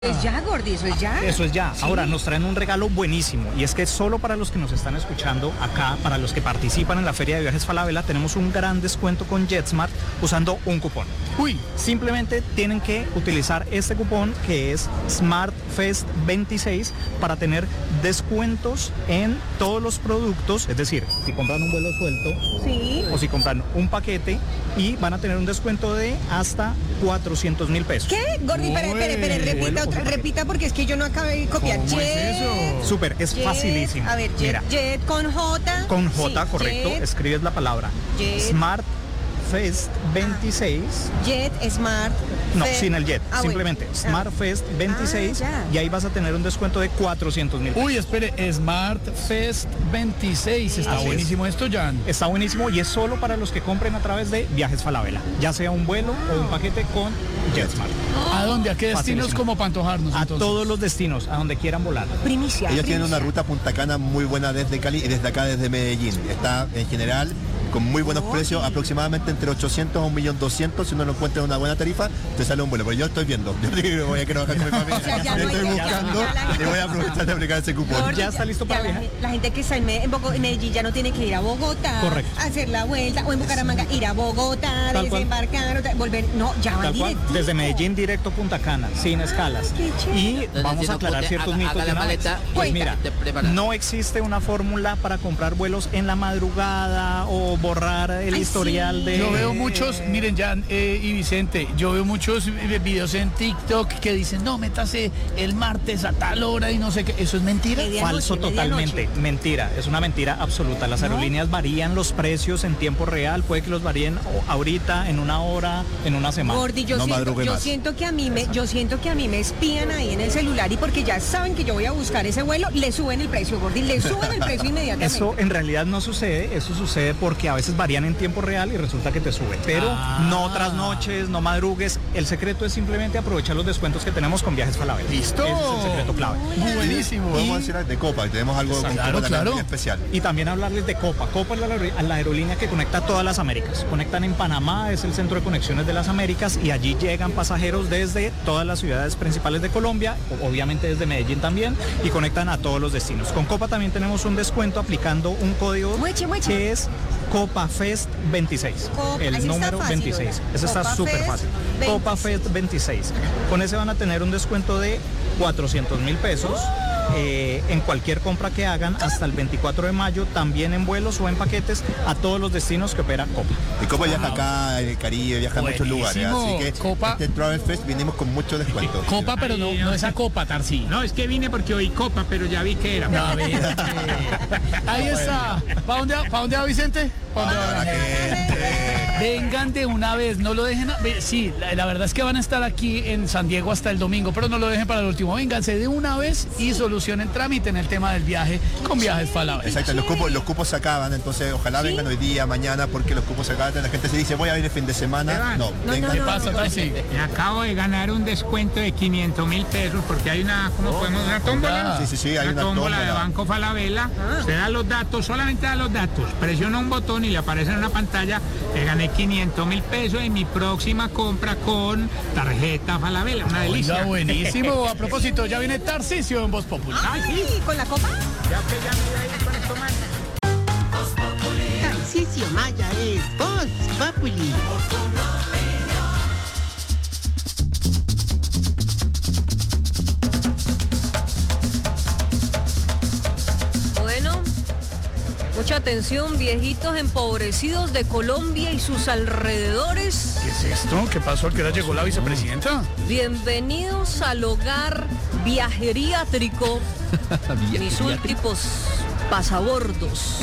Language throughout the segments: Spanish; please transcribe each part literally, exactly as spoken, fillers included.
Es ya, Gordy, eso es ya. Eso es ya. Sí. Ahora, nos traen un regalo buenísimo y es que solo para los que nos están escuchando acá, para los que participan en la Feria de Viajes Falabella, tenemos un gran descuento con JetSmart usando un cupón. Uy, Simplemente tienen que utilizar este cupón que es SmartFest veintiséis para tener descuentos en todos los productos, es decir, si compran un vuelo suelto Sí. o si compran un paquete y van a tener un descuento de hasta cuatrocientos mil pesos. ¿Qué? Gordy, espere, espere, espere, Uy, repita, bueno, otra, pues, repita porque es que yo no acabé de copiar. ¿Cómo es eso? Súper, es Jet, facilísimo. A ver, Jet, Mira, Jet con J. con J, Sí, correcto, Jet, escribes la palabra Jet. Smart Fest veintiséis. Jet, Smart. No, Fe- sin el Jet, Ah, simplemente bueno. Smart Fest veintiséis Ah, ya. y ahí vas a tener un descuento de cuatrocientos mil. uy, espere, Smart Fest veintiséis. Está Así es. buenísimo esto, Jan. Está buenísimo y es solo para los que compren a través de Viajes Falabella, ya sea un vuelo o un paquete con JetSmart. ¿A dónde? ¿A qué destinos Facilísimo. como para antojarnos? A entonces? todos los destinos, a donde quieran volar. Primicia. Ellos tienen primicia. una ruta Punta Cana muy buena desde Cali y desde acá desde Medellín. Está en general con muy buenos Oh, precios, sí. aproximadamente entre ochocientos a un millón doscientos. Si uno lo encuentra en una buena tarifa, te sale un vuelo. Pero yo estoy viendo. Yo digo, voy a quiero bajar con mi familia. O sea, ya no estoy hay- ya- buscando ya la gente- y voy a aprovechar de aplicar ese cupón. Gordy, ¿Ya está listo para la, viajar? la gente que está en, Me- en, Bogo- en Medellín ya no tiene que ir a Bogotá, Correcto. hacer la vuelta, o en Bucaramanga ir a Bogotá, Tal cual. desembarcar, otra- volver. No, ya van Tal cual, directo. desde Medellín directo a Punta Cana, sin escalas. qué chévere. Y Entonces, vamos si a no aclarar puede, ciertos haga- mitos haga de la una vez. maleta, Pues y mira, te prepara. no existe una fórmula para comprar vuelos en la madrugada o borrar el Ay, historial sí. de... Yo veo muchos, miren Jan eh, y Vicente, yo veo muchos eh, videos en TikTok que dicen, no, métase el martes a tal hora y no sé qué. ¿Eso es mentira? Medianoche, Falso totalmente, medianoche. mentira, es una mentira absoluta. Las ¿No? aerolíneas varían los precios en tiempo real, puede que los varíen o- ahorita, en una hora, en una semana. Gordy, yo, No siento, madrugue yo más. siento que a mí me, yo siento que a mí me espían ahí en el celular y porque ya saben que yo voy a buscar ese vuelo, le suben el precio, Gordy, le suben el precio inmediatamente. Eso en realidad no sucede, eso sucede porque a veces varían en tiempo real y resulta que te sube. Pero Ah. no trasnoches, no madrugues. El secreto es simplemente aprovechar los descuentos que tenemos con Viajes Falabella. ¡Listo! Ese es el secreto clave. Buenísimo. Podemos decir de Copa, tenemos algo con Claro, Copa también claro. muy especial. Y también hablarles de Copa. Copa es la, aer- la aerolínea que conecta a todas las Américas. Conectan en Panamá, es el centro de conexiones de las Américas y allí llegan pasajeros desde todas las ciudades principales de Colombia, o- obviamente desde Medellín también, y conectan a todos los destinos. Con Copa también tenemos un descuento aplicando un código Mueche, mueche. que es COPAFEST veintiséis. Copa- El ese está número fácil, veintiséis. hola. Eso está Copa súper Fest fácil. veintiséis. COPAFEST veintiséis. Con ese van a tener un descuento de cuatrocientos mil pesos. eh, en cualquier compra que hagan hasta el veinticuatro de mayo, también en vuelos o en paquetes a todos los destinos que opera Copa. Y Copa viaja acá en el Caribe, viaja a muchos lugares. Buenísimo. Así que Copa- este Travel Fest vinimos con muchos descuentos. Copa, pero no, no esa copa, Tarsi. No, es que vine porque oí copa, pero ya vi que era. No, a ver. Ahí está. ¿Para dónde, va- ¿Para dónde va Vicente? ¿Pa' dónde va? Para que- Vengan de una vez, no lo dejen. a- ve- Sí, la, la verdad es que van a estar aquí en San Diego hasta el domingo, pero no lo dejen para el último. Vénganse de una vez y solucionen trámite en el tema del viaje con Viajes Falabella. Exacto, los cupos, los cupos se acaban, entonces ojalá vengan hoy día, mañana, porque los cupos se acaban. La gente se dice, voy a ir el fin de Se semana. van. No, No, vengan. no, ¿Qué no, pasa, Tarsi? Me acabo de ganar un descuento de quinientos mil pesos porque hay una, ¿cómo podemos? Una tómbola. Sí, sí, sí, hay una tómbola de tómbola. Banco Falabella. Usted da los datos, solamente da los datos. Presiona un botón y le aparece en una pantalla. Le gané quinientos mil pesos en mi próxima compra con tarjeta Falabella. Una delicia. Oiga, buenísimo. A propósito, ya viene Tarcisio en Voz Popular. Ay, sí. Ay, con la copa. Ya que ya me voy a ir para tomar. Tarcisio Maya es Voz Populi. Bueno, mucha atención, viejitos empobrecidos de Colombia y sus alrededores. ¿Qué es esto? ¿Qué pasó? ¿A qué hora llegó la vicepresidenta? Bienvenidos al hogar viajeriátrico. Mis últimos pasabordos.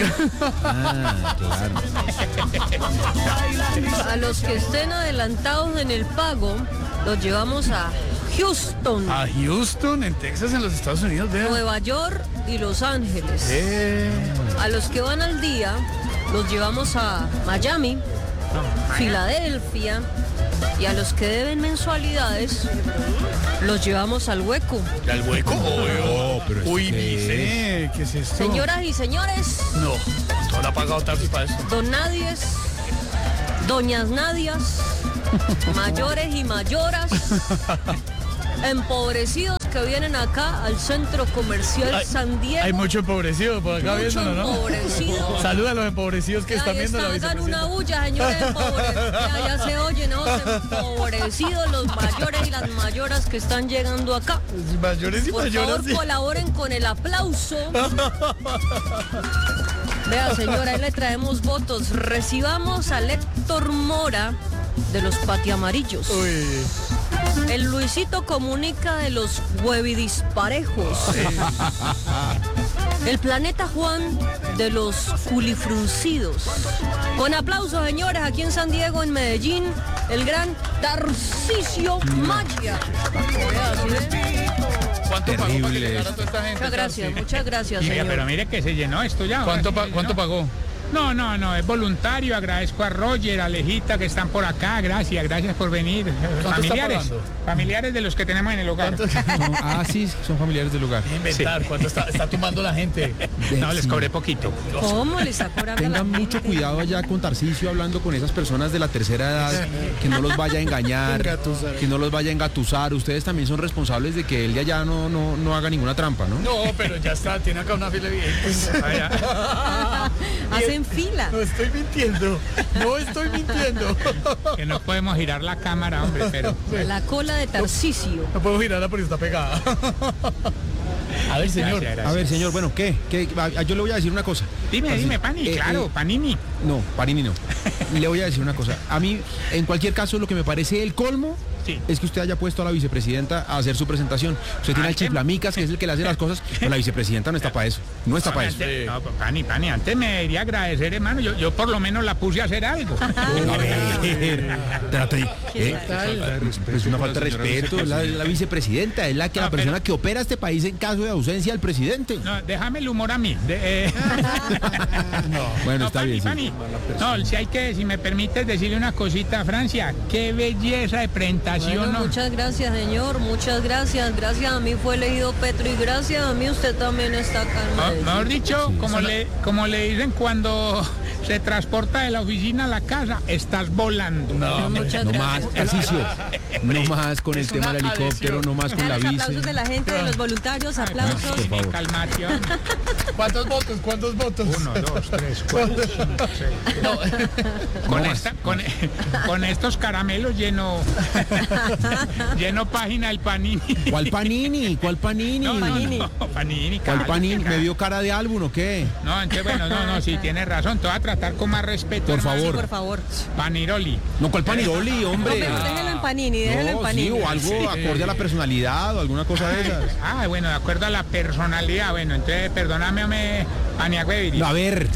A los que estén adelantados en el pago, los llevamos a Houston, A Houston, en Texas, en los Estados Unidos, vea. Nueva York y Los Ángeles. Eh, A los que van al día, los llevamos a Miami, Filadelfia, y a los que deben mensualidades, los llevamos al hueco. ¿al hueco? Uy, Uy, dice, ¿qué es esto? Señoras y señores, No, no la ha pagado Tarsi para eso. don Nadies, doñas Nadias, mayores y mayoras, empobrecidos que vienen acá al centro comercial Hay- San Diego. Hay mucho empobrecido por acá Mucho viéndolo, ¿no? empobrecido. Saluda a los empobrecidos que están Ahí viendo la está, hagan una vicepresidenta. bulla, señores empobrecidos. Ya, ya se oyen, ¿no? Empobrecidos los mayores y las mayoras que están llegando acá. Mayores y Por mayoras. favor, sí. colaboren con el aplauso. Vea, señora, ahí le traemos votos. Recibamos a Héctor Mora de los Patiamarillos. Uy. El Luisito Comunica de los Huevidisparejos. El Planeta Juan de los Culifruncidos. Con aplausos, señores, aquí en San Diego, en Medellín, el gran Tarcisio Maya. Vea, ¿sí ve? ¿Cuánto pagó para que llegara toda esta gente? Muchas gracias, Tarsi? muchas gracias, Mira, señor. pero mire que se llenó esto ya. ¿Cuánto, ahora pa- sí se ¿Cuánto llenó. pagó? No, no, no, es voluntario. Agradezco a Roger, a Alejita que están por acá. Gracias, gracias por venir. está Familiares, pagando? familiares de los que tenemos en el hogar. Ah, sí, son familiares del lugar. Inventar, ¿cuánto está, está tumbando la gente? No, les cobré poquito. ¿Cómo le está cobrando a la Tengan mucho gente? cuidado allá con Tarcisio hablando con esas personas de la tercera edad, que no los vaya a engañar, que no los vaya a engatusar. Ustedes también son responsables de que él de allá no, no, no haga ninguna trampa, ¿no? No, pero ya está, tiene acá una fila de videntes. Hacen fila. No estoy mintiendo, no estoy mintiendo. Que no podemos girar la cámara, hombre, pero... La cola de Tarcisio. No puedo girarla porque está pegada. A ver, señor. Gracias, A gracias. ver, señor, bueno, ¿qué? ¿Qué? A- Yo le voy a decir una cosa. Dime, Así, dime, Pani, eh, claro, eh, Panini. No, Parini no. Le voy a decir una cosa. A mí, en cualquier caso, lo que me parece el colmo Sí. es que usted haya puesto a la vicepresidenta a hacer su presentación. Usted tiene Ah, al ¿qué? Chiflamicas, que es el que le hace las cosas, pero la vicepresidenta no está para eso. No está para eso. Antes- no, Pani, Pani, antes me debería agradecer, hermano. Yo, yo por lo menos la puse a hacer algo. A ver, trate, ¿Qué eh, tal? es una falta de respeto. Es la, la vicepresidenta, es la que No, la persona pero- que opera este país en caso de ausencia del presidente. No, déjame el humor a mí. De- eh. Bueno, No, está Pani, bien. sí. Pani. No, si hay que, si me permites decirle una cosita a Francia, qué belleza de presentación, Bueno, ¿no? muchas gracias, señor. Muchas gracias. Gracias a mí fue elegido Petro y gracias a mí usted también está acá en Me- Medellín. Mejor dicho, como le, como le dicen cuando se transporta de la oficina a la casa, estás volando. No, Muchas No gracias. más, Tarcisio. No más con el Es tema del una helicóptero, adhesión. no más con Vean la los vice. aplausos de la gente, de los voluntarios, aplausos. por favor. Calmación. ¿Cuántos votos? ¿Cuántos votos? Uno, dos, tres, cuatro, cinco, seis. No. Con, esta- con, con estos caramelos lleno lleno página el Panini. ¿Cuál Panini? ¿Cuál Panini? No, no, Panini. no, Panini. ¿Cuál cállate, Panini? ¿Me cállate. vio cara de álbum o qué? No, entonces, bueno, no, no, sí, tienes razón. Te voy a tratar con más respeto. Por hermano. favor. Por favor. Paniroli. No, ¿cuál Paniroli, hombre? No, pero déjelo en Panini, déjelo en No, sí, Panini. o algo acorde a la personalidad o alguna cosa de esas. Ah, bueno, de acuerdo a la personalidad. Bueno, entonces, perdóname, me Paniagüeviri. No, a ver,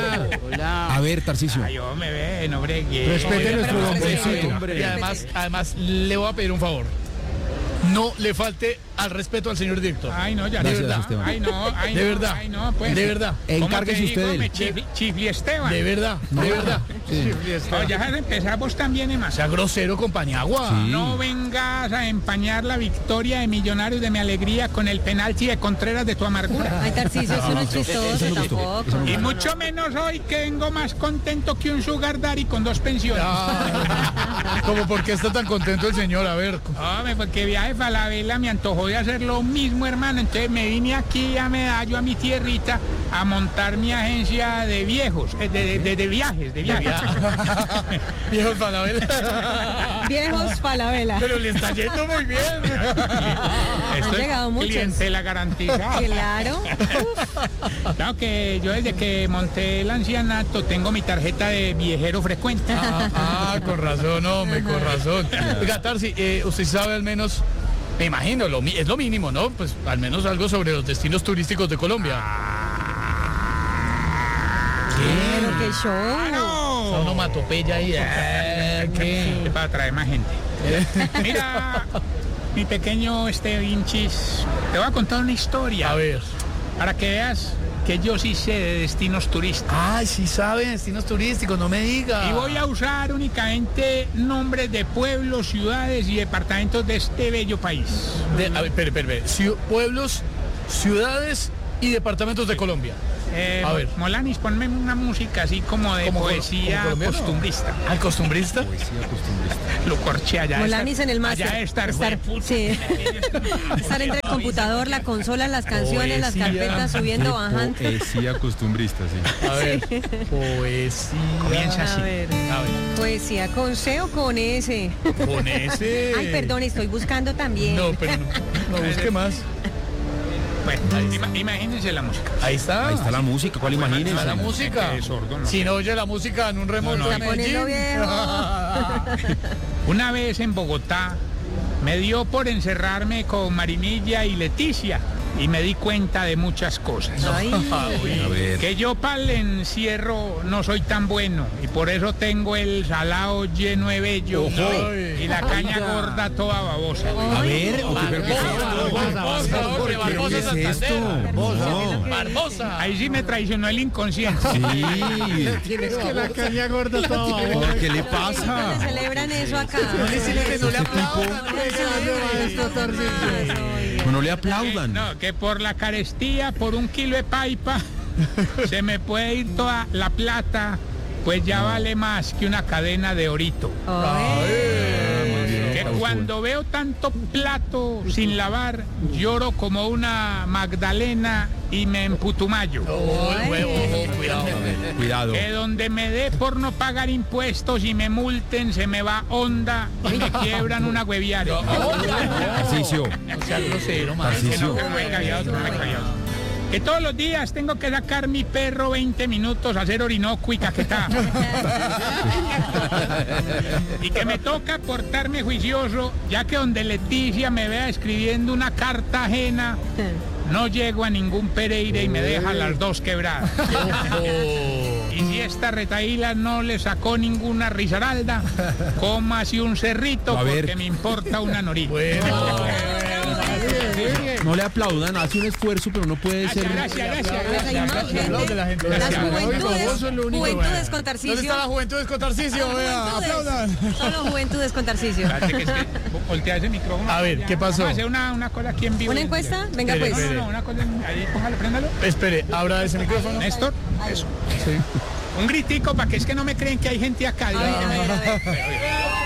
a ver, Tarcisio. Ay, yo me ve, no bregué. Respete nuestro pero- bomboncito, pero- hombre. Y además, además, le voy a pedir un favor. No le falte al respeto al señor director. Ay, no, ya De de verdad. verdad. Ay, no, ay, De no, verdad. Ay, no, pues. De verdad. ¿Cómo Encárguese te usted digo? de él. Me chifli, chifli Esteban. De verdad, de verdad. No, ya has de empezar vos también, Emma. Sea grosero con Paniagua. Sí. No vengas a empañar la victoria de Millonarios de mi alegría con el penalti de Contreras de tu amargura. Ay, Tarcisio, eso no es chistoso Eso me gustó, tampoco. eso me Y mucho menos hoy que vengo más contento que un sugar daddy con dos pensiones. Ah, como por qué está tan contento el señor, a ver. Hombre, porque viaje Falabella me antojó de hacer lo mismo, hermano. Entonces me vine aquí a Medallo, a mi tierrita, a montar mi agencia de viejos, eh, de, de- de viajes, de viajes. Viejo Falabella. Viejos Falabella. Pero le está yendo muy bien. Esto es llegado muchos. clientela garantizada. Claro. Claro que yo desde que monté el ancianato tengo mi tarjeta de viejero frecuente. Ah, ah, con razón, hombre, con razón. Oiga, Tarsi, eh, usted sabe al menos, me imagino, lo, mi- es lo mínimo, ¿no? Pues al menos algo sobre los destinos turísticos de Colombia. Pero qué show. Una onomatopeya ahí. eh, ¿qué? Para traer más gente. Mira, mi pequeño este Vinchis, te voy a contar una historia. A ver. Para que veas que yo sí sé de destinos turísticos. Ay, sí sabe, destinos turísticos, no me diga. Y voy a usar únicamente nombres de pueblos, ciudades y departamentos de este bello país. De- a ver, espere, espere, espere. Ciu- pueblos, ciudades y departamentos de Colombia. Eh, A ver. Molanis, ponme una música así como de ¿Como- poesía como colombiano? costumbrista. ¿Al costumbrista? Lo corché allá. Molanis en el máster. Allá estar, Estar, jueputa. sí. Estar entre el computador, la consola, las canciones, las Poesía. carpetas, subiendo, bajando. Poesía costumbrista, sí. A ver, poesía. Comienza así. A ver, A ver, poesía, ¿con C o con S? con ese. Ay, perdón, estoy buscando también. No, pero no, no busque más. Bueno, ima- imagínense la música. Ahí está. Ahí está la música, ¿cuál imagínense? Está la música. Es sordo, ¿no? Si no oye la música en un remolque No, no, a Está poniendo Medellín. viejo. Una vez en Bogotá me dio por encerrarme con Marinilla y Leticia y me di cuenta de muchas cosas. Ay, A ver. Que yo para el encierro no soy tan bueno y por eso tengo el salado lleno de vello Ojo. y la caña gorda toda babosa. A ver, o- pero ¿qué es esto? Barbosa, hombre, Barbosa ¿Qué es Santander. esto? No. Barbosa. Ahí sí me traicionó el inconsciente. Sí. Es que la caña gorda toda ¿Qué le ¿dónde pasa? celebran eso acá? No le sirve, no le aplaudan. No le aplaudan. No, que por la carestía, por un kilo de paipa, se me puede ir toda la plata, pues ya vale más que una cadena de orito. Que cuando veo tanto plato sin lavar, lloro como una Magdalena y me emputumayo. Cuidado. Cuidado. Que donde me dé por no pagar impuestos y me multen, se me va onda y me quiebran una hueviaria. Tarcisio. O sea, grosero, man. Que Tarcisio. no, que no me he callado, que no me he callado. Que todos los días tengo que sacar mi perro veinte minutos a hacer orinoco y caquetá. Y que me toca portarme juicioso, ya que donde Leticia me vea escribiendo una carta ajena, no llego a ningún Pereira y me deja las dos quebradas. Y si esta retaíla no le sacó ninguna risaralda, cómase un cerrito A ver. porque me importa una norita. No le aplaudan, hace un esfuerzo, pero no puede ser. Gracias, gracias, Pues hay gracias. más gente. Las Gracias. juventudes, juventudes con Tarcisio. ¿Dónde está la juventud con Tarcisio? Vea, aplaudan. Solo juventudes con Tarcisio. Espérate que es que voltea ese micrófono. A ver, ¿qué pasó? Vamos a hacer una, una cosa aquí en vivo. ¿Una encuesta? Venga, Espere, pues. No, no, no, una cosa. en- Ahí, póngalo, préndalo. Espere, abra ese micrófono. Néstor, eso. Un gritico para que es que no me creen que hay gente acá. A ver, a ver, a ver.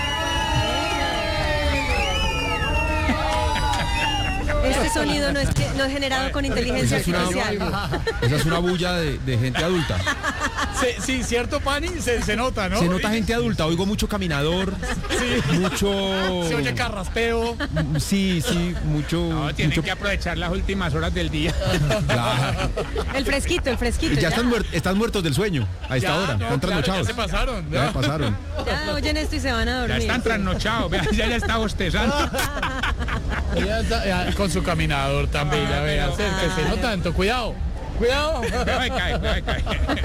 Este sonido no es, no es generado con inteligencia Esa es una, artificial. esa es una bulla de, de gente adulta. Sí, sí, cierto, Pani, se, se nota, ¿no? Se nota gente adulta, oigo mucho caminador, mucho. Se oye carraspeo. Sí, sí, mucho. No, tienen mucho- que aprovechar las últimas horas del día. Claro. El fresquito, el fresquito. Ya Ya, están, muer- están muertos del sueño a esta Ya, hora, no, están claro, trasnochados. ya se pasaron. Ya ¿no? pasaron. ya oyen esto y se van a Ya dormir. están trasnochados. Vea, ya ya está bostezando. Ella está- ya, con su caminador también, ya vea, acérquese, no tanto, cuidado. Cuidado. Cuidado que cae, cuidado que cae.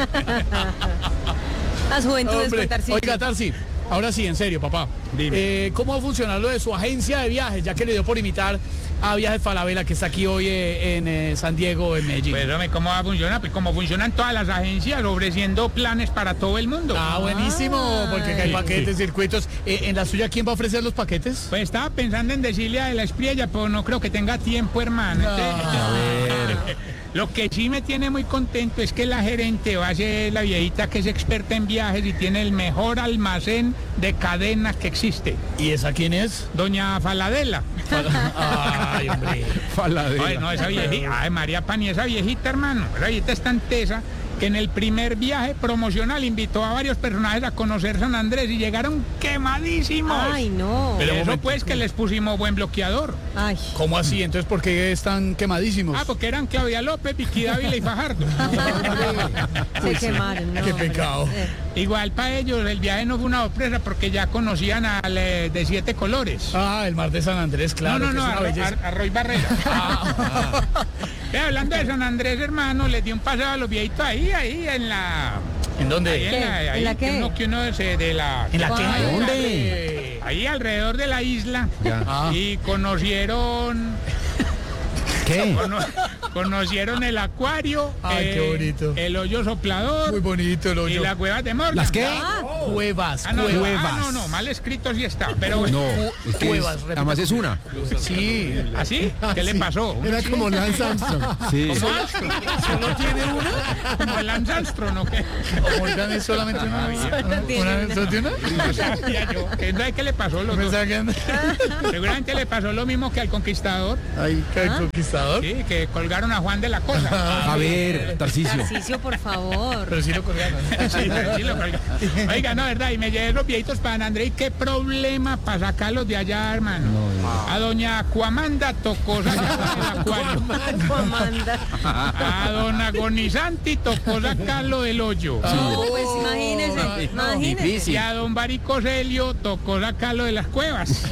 Las juventudes Hombre, con Tarcisio. oiga, Tarsi, ahora sí, en serio, papá. Dime. Eh, ¿Cómo va a funcionar lo de su agencia de viajes, ya que le dio por imitar a Viajes Falabella, que está aquí hoy eh, en eh, San Diego, en Medellín? Pues, hombre, ¿cómo va a funcionar? Pues como funcionan todas las agencias ofreciendo planes para todo el mundo. Ah, buenísimo, porque hay paquetes, circuitos. Eh, ¿En la suya quién va a ofrecer los paquetes? Pues estaba pensando en decirle a la Espriella, pero no creo que tenga tiempo, hermano. Entonces, lo que sí me tiene muy contento es que la gerente va a ser la viejita que es experta en viajes y tiene el mejor almacén de cadenas que existe. ¿Y esa quién es? Doña Faladela. Ay, hombre. Faladela. Ay, no, esa viejita. Ay, María Pani, esa viejita, hermano. Esa viejita es tan tesa que en el primer viaje promocional invitó a varios personajes a conocer San Andrés y llegaron quemadísimos. Ay, no. Pero- Eso momento. pues que les pusimos buen bloqueador. Ay. ¿Cómo así? Entonces, ¿por qué están quemadísimos? Ah, porque eran Claudia López, Vicky Dávila y Fajardo. Se quemaron, ¿no? Qué pecado. Eh, Igual para ellos el viaje no fue una sorpresa porque ya conocían al eh, de siete colores. Ah, el mar de San Andrés, claro. no, no, que no, es una a, belleza. a- a Roy Barrera. Ah. Ve, hablando de San Andrés, hermano, les di un paseo a los viejitos ahí, ahí en la... ¿En dónde? Ahí en ¿Qué? la, ¿En ahí la que qué? uno, que uno se de la... ¿En la qué? Ay, ¿Dónde? Ahí alrededor de la isla. Ya. Ah. Y conocieron... ¿Qué? cono- conocieron el acuario, Ay, eh, qué bonito. el hoyo soplador. Muy bonito el hoyo. Y las cuevas de Morgan. ¿Las qué? Ah, cuevas, Ah, no, no, cuevas. ah, no, no, mal escrito sí está, pero bueno. No, es que Cuevas, es- repita además es una. Sí. ¿Así? ¿Qué le pasó? Era como Lance Armstrong. Sí. ¿Solo tiene una? ¿Como el Lance Armstrong o qué? ¿O Morgan es solamente una? Solo tiene ¿Una- una. ¿Solo tiene una? No sabía yo. ¿Qué sabe qué le pasó a los dos? Pensaba que anda- Seguramente le pasó lo mismo que al conquistador. Ay, que el conquistador. Sí, que colgaron a Juan de la Cosa. A ver, Tarcisio. Tarcisio, por favor. Pero sí lo colgaron. Sí, sí lo colgaron. Oiga, no, verdad, y me llevé los viejitos para San Andrés. ¿Qué problema para sacarlos de allá, hermano? A doña Acuamanda tocó sacarla del acuario. Comanda. A don Agonizanti tocó sacarlo del hoyo. No, pues imagínese, imagínese. Y a don Baricoselio tocó sacarlo de las cuevas.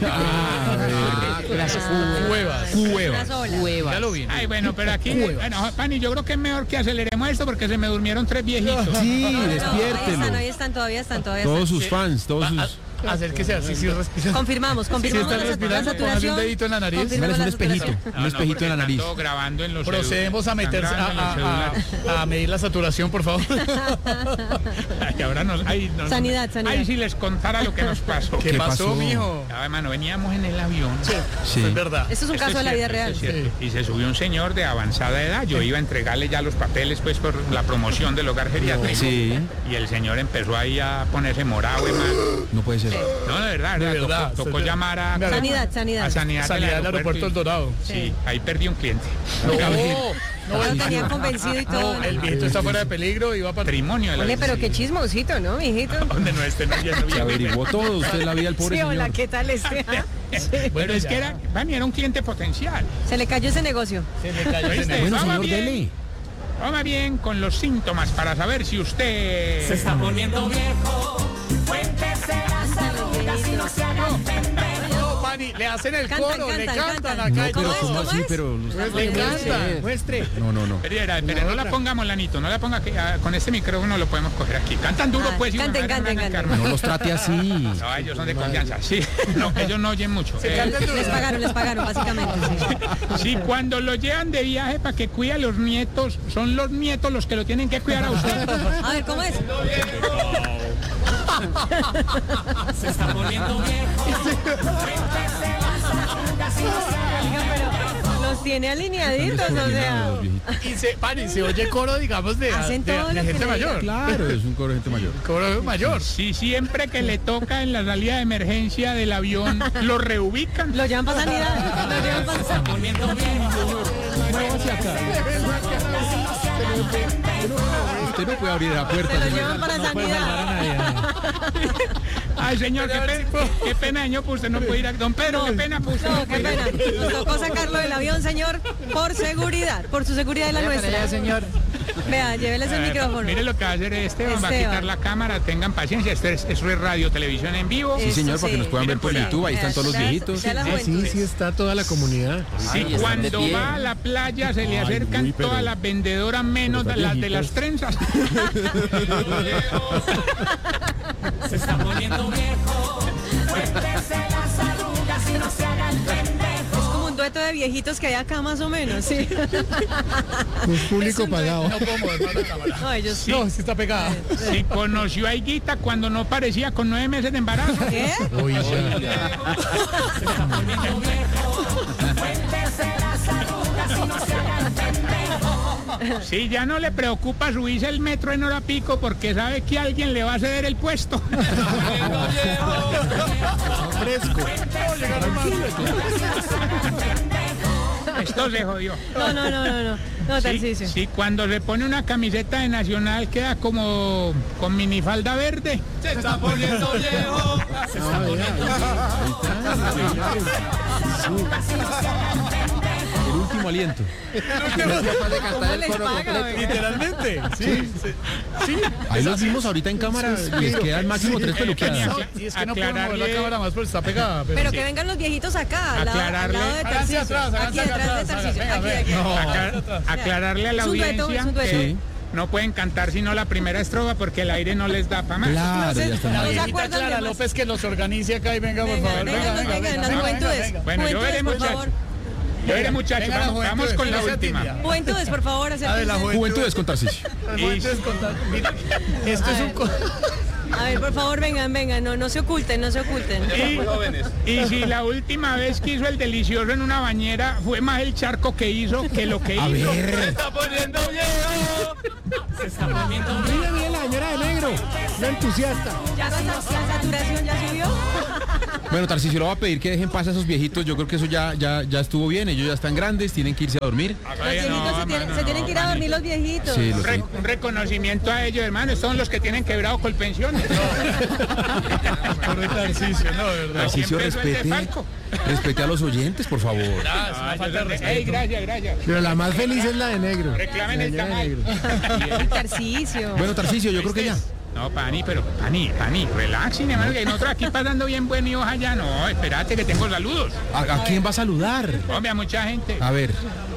Las cuevas. Las olas. Ya lo vi. Ay, bueno, pero aquí, bueno, Pani, yo creo que es mejor que aceleremos esto porque se me durmieron tres viejitos. Sí, No, ahí despiértelo. están, ahí están, todavía están, todavía Todos están. sus fans, todos sus... Acérquese así, sí, respira. Confirmamos, Sí, confirmamos está la, la respirando, póngase un saturación. dedito en la nariz. Confirmamos Dale un la espejito. saturación. Un espejito en la nariz. Están grabando en los Procedemos a celulares. meterse Están grabando en los a, a- celulares. a medir la saturación, por favor. Ay, ahora nos, ay, no, no, Sanidad, sanidad. Ay, si les contara lo que nos pasó. ¿Qué, ¿Qué pasó, pasó? mijo? Ah, hermano, veníamos en el avión. Sí. Es verdad. Esto es un Esto caso de la cierto, vida esto real. es cierto. Y se subió un señor de avanzada edad. Yo iba a entregarle ya los papeles pues por la promoción del hogar geriátrico. Sí. Y el señor empezó ahí a ponerse morado, hermano. No puede ser. No, de verdad, De ¿verdad? verdad, Tocó, tocó usted- llamar a, Sanidad, sanidad. a sanidad, Salida del aeropuerto El Dorado. Sí, ahí perdí un cliente. No, Ya no, lo el, tenían convencido y todo. no, el viejito está fuera de peligro y va para... Patrimonio de la Ole, pero qué chismosito, ¿no, mijito? Donde no esté, no, ya no Se había- averiguó todo, usted la vida al pobre Sí, hola, señor. ¿qué tal este? Bueno, es que era, Vani, era un cliente potencial. Se le cayó ese negocio. Se le cayó ese ¿Oíste? negocio. Bueno, Vamos señor, bien. dele. Toma bien con los síntomas para saber si usted... Se está poniendo viejo. Cuéntese las arrugas y no se haga el pendejo. No, Pani, le hacen el Cantan, coro, le cantan, cantan cantan. acá. No, y pero todo. es? ¿cómo ¿Cómo así? es? Pero... Le cantan, muestre. No, no, no. Pero, era- pero no la pongamos, Lanito, no la ponga que ah, con este micrófono lo podemos coger aquí. Cantan duro, Ah, pues. y canten, una- canten, una- una- canten. No los trate así. No, ellos son de confianza, sí. No, ellos no oyen mucho. Eh, Les pagaron, les pagaron, básicamente. Sí. si cuando lo llevan de viaje para que cuide a los nietos, son los nietos los que lo tienen que cuidar a usted. A ver, ¿cómo es? Se está poniendo viejo. Cuéntese las arrugas y no se haga el Oiga, pero los tiene alineaditos, o sea. Y se, Pani, se oye coro, digamos, de, Hacen de- todo de lo que gente le mayor. Claro, es un coro de gente mayor. Coro mayor. Si siempre que le toca en la salida de emergencia del avión, lo reubican. Lo llevan para sanidad. Lo llevan para sanidad. poniendo viejo. Usted no puede abrir la puerta. Se lo señor. llevan para sanidad. Ay, señor, qué, pe- qué pena, señor, pues usted no puede ir a... Don Pedro, qué pena, pues usted No, no qué puede ir a- pena. Nos tocó sacarlo del avión, señor, por seguridad, por su seguridad y la nuestra. señor. Vea, lléveles el Eh, micrófono. Mire lo que va a hacer Esteban, va a Esteban. quitar la cámara, tengan paciencia, esto es, esto es radio, televisión en vivo. Sí, señor, para que nos puedan ver por Miren, YouTube. Ahí están todos los Ya- viejitos. ya la sí, juventud. sí está toda la comunidad. Si cuando va a la playa se le acercan uy, pero- todas las vendedoras menos pero las de viejitos. las trenzas. Se está poniendo viejo. Cuéntese las arrugas y no se haga el pendejo. Es como un dueto de viejitos que hay acá más o menos, sí. Un público pagado. No puedo mover más la cámara. No, ellos No, sí está pegada. Si conoció a Higuita cuando no parecía con nueve meses de embarazo. ¿Qué? Uy, ya. Se está poniendo viejo. Cuéntese las arrugas y no se haga el pendejo. Si ya no le preocupa subirse el metro en hora pico porque sabe que alguien le va a ceder el puesto. Fresco. Esto se jodió. No, no, no, no, no. No, Sí, Tarcisio. sí, cuando se pone una camiseta de Nacional queda como con minifalda verde. Se está poniendo viejo. Se está poniendo El último aliento. ¿Cómo les paga, oiga? Literalmente. Sí. Sí. Ahí los vimos ahorita en cámara. Les quedan máximo tres peluqueadas. Y es que no puedo mover la Aclararle- cámara más porque está pegada. Pero, Pero que vengan los viejitos acá, al lado, al Aclararle- lado de Háganse Tarcisio. atrás, háganse Aquí acá detrás de atrás, Tarcisio. venga, Aquí, venga. aquí. No. Aclar- aclararle a la Es un dueto, audiencia es un dueto. que Sí. no pueden cantar sino la primera estrofa porque el aire no les da para más. Claro, ya La está. se viejita acuerdan de Clara más. López que los organice acá y venga, por Venga, favor. venga, Venga, venga, venga, venga, venga, las venga, juventudes. venga. Bueno, yo Juventudes, veré, por muchachos. favor. Mire, muchachos, Venga, la vamos, juventud, vamos con la no sea última. tibia. Juventudes, por favor, A ver, la acérquense. Juventudes con Tarcisio. Juventudes con tal- mira, esto es un... co- A ver, por favor, vengan, vengan, no, no se oculten, no se oculten. Y, y si la última vez que hizo el delicioso en una bañera fue más el charco que hizo que lo que A hizo. ver. está poniendo viejo. Se está poniendo Mira, mira la señora de negro, una entusiasta. ¿Ya la, la saturación ya subió? Bueno, Tarcisio, le voy a pedir que dejen paz a esos viejitos. Yo creo que eso ya, ya, ya estuvo bien. Ellos ya están grandes, tienen que irse a dormir. Los viejitos se, tienen, se tienen que ir a dormir los viejitos. Sí, los Re- un reconocimiento a ellos, hermano. Son los que tienen quebrado Colpensiones. Pobre Tarcisio, no, de verdad. Tarcisio, Siempre fue el de respete, Falco. respete a los oyentes, por favor. Ah, es una falta de Ey, respeto. gracias, gracias. Pero la más feliz es la de negro. Reclamen La el señora de tamal. negro. Tarcisio. Bueno, Tarcisio, yo creo que ya. No, Pani, pero Pani, Pani, relaxen, hermano, que nosotros aquí pasando bien bueno y ojalá ya. No, espérate que tengo saludos. ¿A, a quién va a saludar? Hombre, a mucha gente. A ver.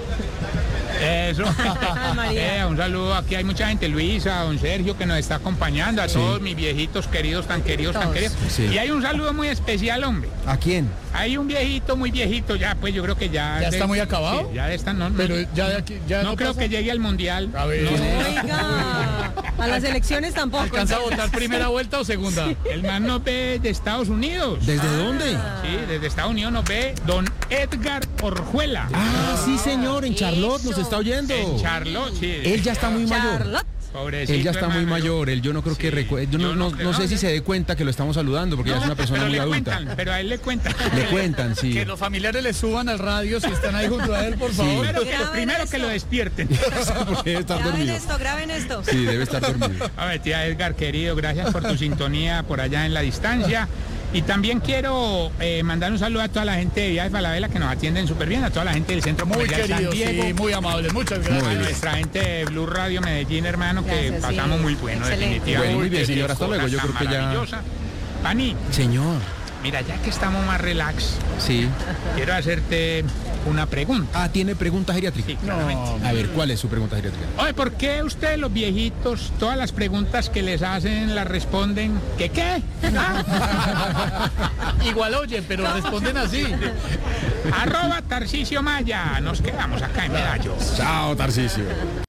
Eso. Ay, María. Eh, un saludo, aquí hay mucha gente, Luisa, don Sergio, que nos está acompañando, a todos mis viejitos queridos, tan queridos, tan Todos. queridos. Sí. Y hay un saludo muy especial, hombre. ¿A quién? Hay un viejito, muy viejito, ya, pues yo creo que ya... ¿Ya está muy acabado? Sí, ya está, no, no, Pero ya de aquí, ya no no creo pasa. que llegue al mundial. A ver. No sé. Oiga, a las elecciones tampoco. ¿Alcanza a votar primera vuelta o segunda? El man nos ve de Estados Unidos. ¿Desde dónde? Sí, desde Estados Unidos nos ve don Edgar Orjuela. Ah, sí, señor, en Charlotte nos está oyendo. En Charlotte, sí. Él ya está muy mayor. Charlotte. Pobrecito, Él ya está muy hermano, yo- mayor, él yo no creo que Sí, recue- yo no, yo no, no no sé creo. si se dé cuenta que lo estamos saludando porque ya es una persona pero muy le adulta. cuentan, pero a él le cuentan. Le cuentan, sí. Que los familiares le suban al radio si están ahí junto a él, por favor. Primero, que, Graben primero que esto. lo despierten. Porque debe estar Graben dormido. esto, graben esto. Sí, debe estar dormido. A ver, tía Edgar, querido, gracias por tu sintonía por allá en la distancia. Y también quiero eh, mandar un saludo a toda la gente de Vía de Falabella que nos atienden súper bien, a toda la gente del Centro Muy Comercial San queridos, Diego, sí, muy amables. Muchas Muy a gracias. bien. nuestra gente de Blue Radio Medellín, hermano, que Gracias, sí. pasamos muy bueno, Excelente. definitivamente. Bueno, muy bien, Qué señor, hasta cosa luego, yo tan creo que ya- maravillosa. Pani, Señor, mira, ya que estamos más relax, sí. quiero hacerte una pregunta. Ah, ¿tiene pregunta geriátrica? Sí, claramente. A ver, ¿cuál es su pregunta geriátrica? Oye, ¿por qué ustedes los viejitos, todas las preguntas que les hacen las responden que qué? ¿Ah? Igual oyen, pero responden así. Arroba Tarcisio Maya. Nos quedamos acá en Medallo. Chao, Tarcisio.